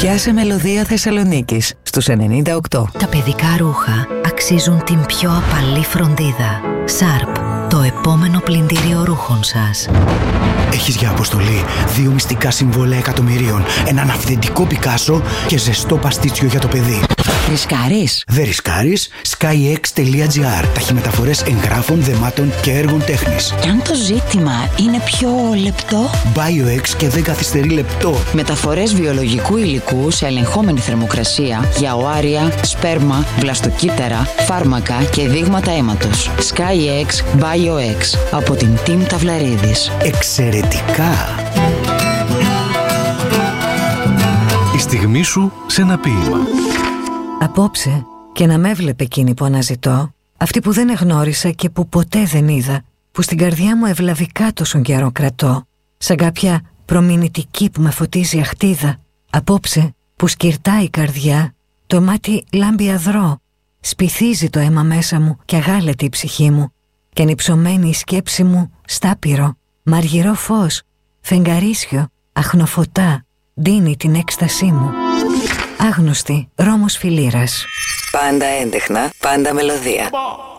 Πιάσε μελωδία Θεσσαλονίκης στους 98. Τα παιδικά ρούχα αξίζουν την πιο απαλή φροντίδα. Sharp, το επόμενο πλυντήριο ρούχων σας. Έχεις για αποστολή 2 μυστικά συμβόλαια εκατομμυρίων, έναν αυθεντικό Πικάσο και ζεστό παστίτσιο για το παιδί. Ρισκάρεις? Δεν ρισκάρεις. SkyX.gr. Ταχυμεταφορές εγγράφων, δεμάτων και έργων τέχνης. Και αν το ζήτημα είναι πιο λεπτό? BioX και δεν καθυστερεί λεπτό. Μεταφορές βιολογικού υλικού σε ελεγχόμενη θερμοκρασία για οάρια, σπέρμα, βλαστοκύτταρα, φάρμακα και δείγματα αίματος. SkyX BioX από την Team Ταυλαρίδης. Εξαιρετικά! Η στιγμή σου σε ένα ποίημα. Απόψε, και να με έβλεπε εκείνη που αναζητώ, αυτή που δεν εγνώρισα και που ποτέ δεν είδα, που στην καρδιά μου ευλαβικά τόσον καιρό κρατώ, σαν κάποια προμηνητική που με φωτίζει αχτίδα. Απόψε, που σκυρτάει η καρδιά, το μάτι λάμπει αδρό, σπιθίζει το αίμα μέσα μου και αγάλεται η ψυχή μου, και ανυψωμένη η σκέψη μου στάπυρο, μαργυρό φως, φεγγαρίσιο, αχνοφωτά, δίνει την έκστασή μου. Άγνωστη, Ρώμος Φιλήρας. Πάντα έντεχνα, πάντα μελωδία.